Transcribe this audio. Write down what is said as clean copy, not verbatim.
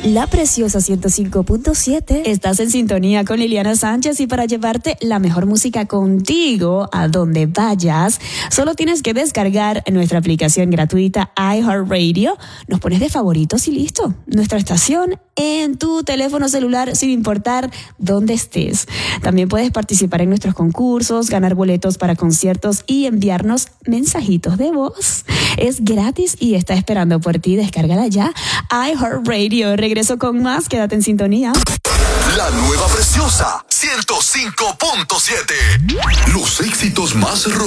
La Preciosa 105.7. Estás en sintonía con Liliana Sánchez y para llevarte la mejor música contigo a donde vayas, solo tienes que descargar nuestra aplicación gratuita iHeartRadio. Nos pones de favoritos y listo. Nuestra estación en tu teléfono celular sin importar dónde estés. También puedes participar en nuestros concursos, ganar boletos para conciertos y enviarnos mensajitos de voz. Es gratis y está esperando por ti. Descárgala ya. iHeartRadio. Regreso con más. Quédate en sintonía. La nueva Preciosa 105.7. Los éxitos más